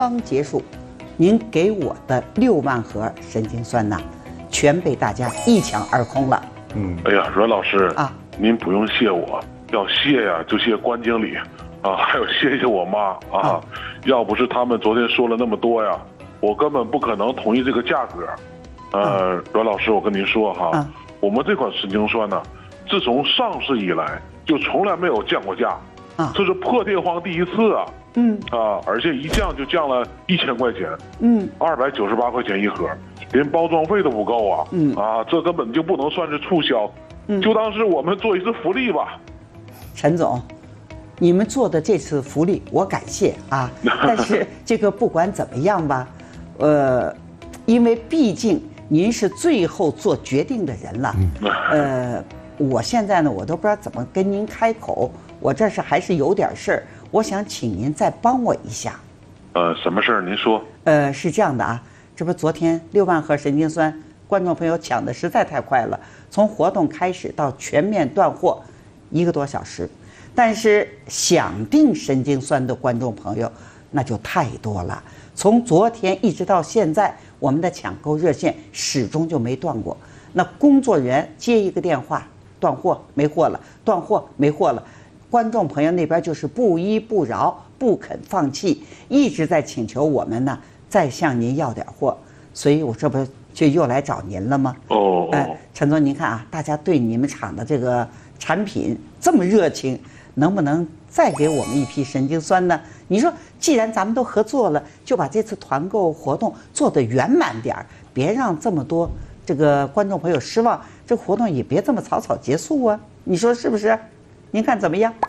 刚结束，您给我的6万盒神经酸呐，全被大家一抢而空了。 哎呀，阮老师啊， 您不用谢我，要谢呀就谢关经理啊，还有谢谢我妈啊，要不是他们昨天说了那么多呀，我根本不可能同意这个价格。阮老师，我跟您说哈，我们这款神经酸呢，自从上市以来就从来没有降过价，这是破天荒第一次啊。而且一降就降了1000块钱，298块钱一盒，连包装费都不够啊。这根本就不能算是促销，就当是我们做一次福利吧。 陈总，你们做的这次福利我感谢啊，但是这个不管怎么样吧，因为毕竟您是最后做决定的人了，我现在呢我都不知道怎么跟您开口，我这是还是有点事儿。我想请您再帮我一下。 什么事儿？您说。 是这样的啊，这不昨天6万盒神经酸，观众朋友抢的实在太快了，从活动开始到全面断货1个多小时，但是想订神经酸的观众朋友那就太多了。从昨天一直到现在，我们的抢购热线始终就没断过。那工作人员接一个电话，断货没货了，断货没货了。观众朋友那边就是不依不饶，不肯放弃，一直在请求我们呢再向您要点货，所以我这不就又来找您了吗？陈总，您看啊，大家对你们厂的这个产品这么热情，能不能再给我们一批神经酸呢？你说，既然咱们都合作了，就把这次团购活动做得圆满点儿，别让这么多这个观众朋友失望，这活动也别这么草草结束啊，你说是不是？您看怎么样？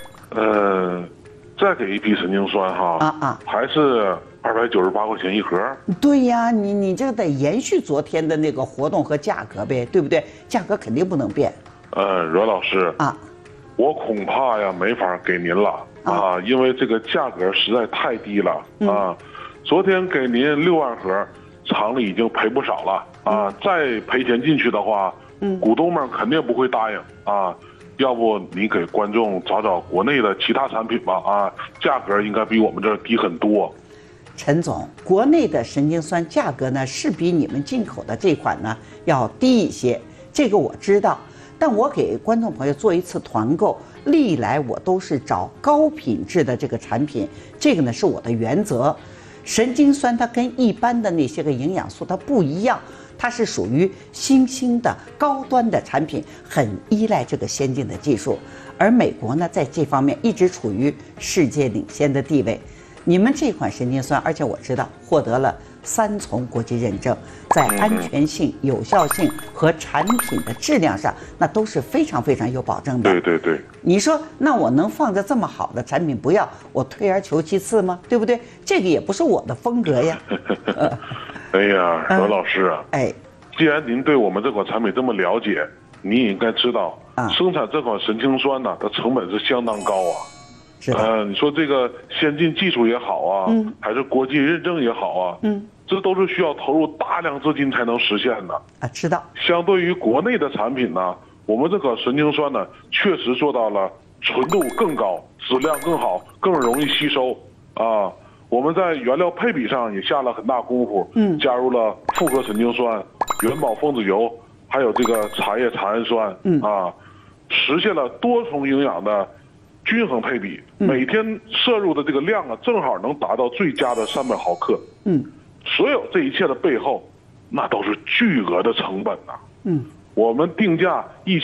再给一批神经酸哈，还是298块钱一盒。 对呀，你这个得延续昨天的那个活动和价格呗，对不对？价格肯定不能变。 阮老师我恐怕呀没法给您了因为这个价格实在太低了昨天给您6万盒，厂里已经赔不少了再赔钱进去的话，股东们肯定不会答应要不你给观众找找国内的其他产品吧价格应该比我们这儿低很多。 陈总，国内的神经酸价格呢是比你们进口的这款呢要低一些，这个我知道。但我给观众朋友做一次团购，历来我都是找高品质的这个产品，这个呢是我的原则。神经酸它跟一般的那些个营养素它不一样，它是属于新兴的高端的产品，很依赖这个先进的技术，而美国呢在这方面一直处于世界领先的地位。你们这款神经酸，而且我知道获得了3重国际认证，在安全性、有效性和产品的质量上，那都是非常非常有保证的。 对， 你说那我能放着这么好的产品不要，我退而求其次吗？对不对？这个也不是我的风格呀。 哎呀，阮老师既然您对我们这款产品这么了解，你也应该知道生产这款神经酸呢，它成本是相当高你说这个先进技术也好还是国际认证也好这都是需要投入大量资金才能实现的知道。 相对于国内的产品呢，我们这个神经酸呢，确实做到了纯度更高，质量更好，更容易吸收我们在原料配比上也下了很大功夫加入了复合神经酸、元宝分子油，还有这个茶叶茶氨酸实现了多重营养的均衡配比，每天摄入的这个量正好能达到最佳的300毫克所有这一切的背后，那都是巨额的成本我们定价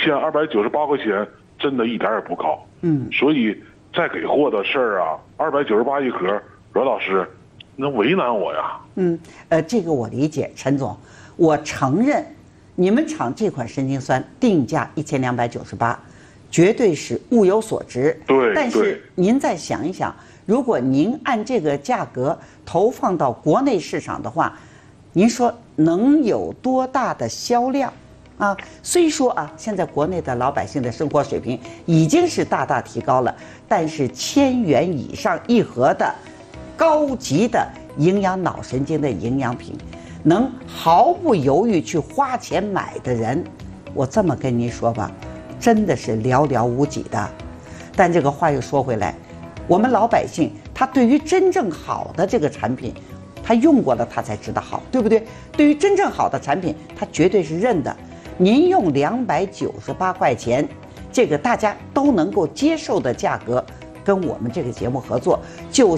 1298块钱，真的一点也不高所以再给货的事儿298一盒，阮老师能为难我呀这个我理解，陈总，我承认你们厂这款神经酸定价1298，绝对是物有所值。但是您再想一想，如果您按这个价格投放到国内市场的话，您说能有多大的销量虽说现在国内的老百姓的生活水平已经是大大提高了，但是1000元以上一盒的高级的营养脑神经的营养品，能毫不犹豫去花钱买的人，我这么跟您说吧，真的是寥寥无几的。但这个话又说回来，我们老百姓他对于真正好的这个产品，他用过了他才知道好，对不对？对于真正好的产品，他绝对是认的。您用298块钱，这个大家都能够接受的价格，跟我们这个节目合作，就